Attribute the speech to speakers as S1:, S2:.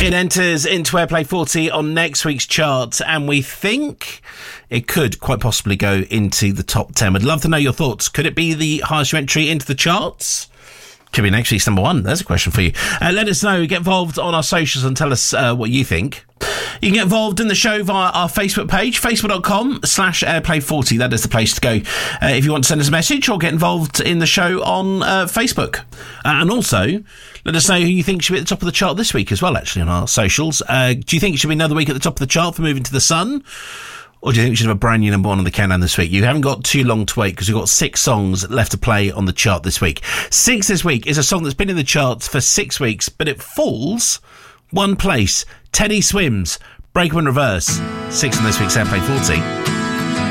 S1: It enters into Airplay 40 on next week's chart, and we think it could quite possibly go into the top 10. We'd love to know your thoughts. Could it be the highest entry into the charts? Could be next week's number one. There's a question for you. Let us know. Get involved on our socials and tell us what you think. You can get involved in the show via our Facebook page, facebook.com/airplay40. That is the place to go if you want to send us a message or get involved in the show on Facebook. And also, let us know who you think should be at the top of the chart this week as well, actually, on our socials. Do you think it should be another week at the top of the chart for Moving to the Sun? Or do you think we should have a brand new number one on the countdown this week? You haven't got too long to wait because we've got 6 songs left to play on the chart this week. 6 this week is a song that's been in the charts for 6 weeks, but it falls 1 place. Teddy Swims, Break 'Em in Reverse. 6 on this week's Airplay 40.